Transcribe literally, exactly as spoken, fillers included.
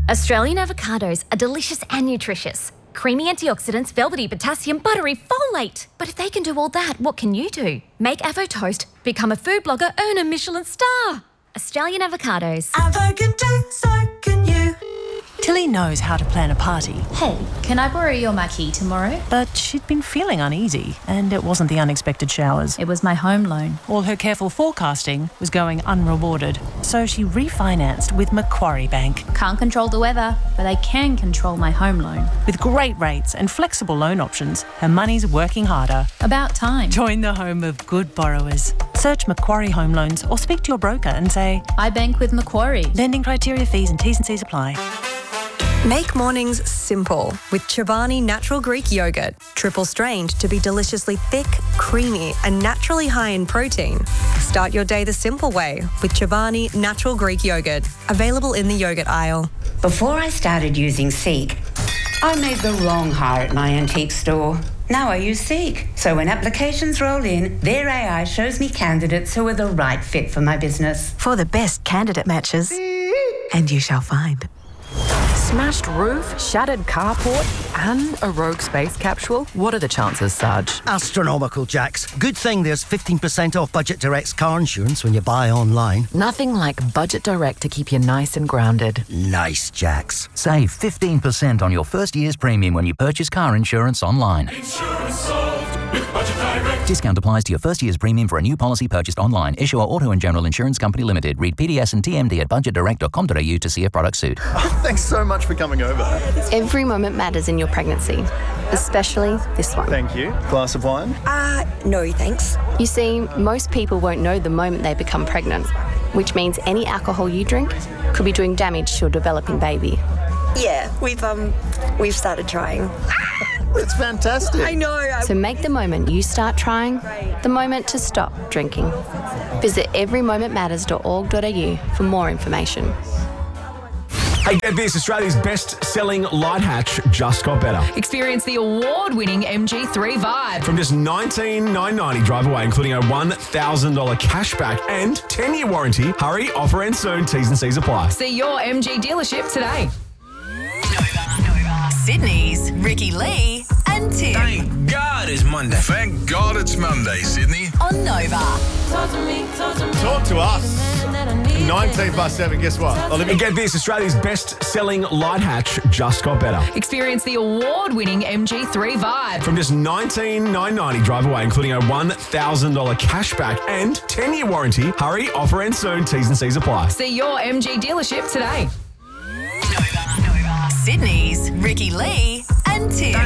Australian avocados are delicious and nutritious. Creamy antioxidants, velvety potassium, buttery folate. But if they can do all that, what can you do? Make Avo Toast, become a food blogger, earn a Michelin star. Australian avocados. Avo can do, so can you. Tilly knows how to plan a party. Hey, can I borrow your marquee tomorrow? But she'd been feeling uneasy, and it wasn't the unexpected showers. It was my home loan. All her careful forecasting was going unrewarded. So she refinanced with Macquarie Bank. Can't control the weather, but I can control my home loan. With great rates and flexible loan options, her money's working harder. About time. Join the home of good borrowers. Search Macquarie Home Loans or speak to your broker and say, I bank with Macquarie. Lending criteria, fees and T's and C's apply. Make mornings simple with Chobani Natural Greek Yogurt. Triple strained to be deliciously thick, creamy and naturally high in protein. Start your day the simple way with Chobani Natural Greek Yogurt. Available in the yogurt aisle. Before I started using Seek, I made the wrong hire at my antique store. Now I use Seek. So when applications roll in, their A I shows me candidates who are the right fit for my business. For the best candidate matches, and you shall find. Smashed roof, shattered carport, and a rogue space capsule? What are the chances, Sarge? Astronomical, Jax. Good thing there's fifteen percent off Budget Direct's car insurance when you buy online. Nothing like Budget Direct to keep you nice and grounded. Nice, Jax. Save fifteen percent on your first year's premium when you purchase car insurance online. Insurance solved with Budget Direct. Discount applies to your first year's premium for a new policy purchased online. Issuer Auto and General Insurance Company Limited. Read P D S and T M D at budget direct dot com dot a u to see if products suit. Thanks so much for coming over. Every moment matters in your pregnancy, especially this one. Thank you. Glass of wine? Uh, no thanks. You see, most people won't know the moment they become pregnant, which means any alcohol you drink could be doing damage to your developing baby. Yeah, we've um, we've started trying. That's fantastic. I know. So make the moment you start trying the moment to stop drinking. Visit every moment matters dot org dot a u for more information. Hey, get this, Australia's best-selling light hatch just got better. Experience the award-winning M G three Vibe. From just nineteen thousand nine hundred ninety drive away, including a one thousand dollars cashback and ten-year warranty. Hurry, offer ends soon, T's and C's apply. See your M G dealership today. Sydney's Ricky Lee and Tim. Thank God it's Monday. Thank God it's Monday, Sydney. On Nova. Talk to us. nineteen past seven, guess what? Olivia, get this, Australia's best-selling light hatch just got better. Experience the award-winning M G three Vibe. From just nineteen thousand nine hundred ninety drive away, including a one thousand dollars cashback and ten-year warranty. Hurry, offer ends soon, T's and C's apply. See your M G dealership today. Sydney's Ricky Lee and Tim.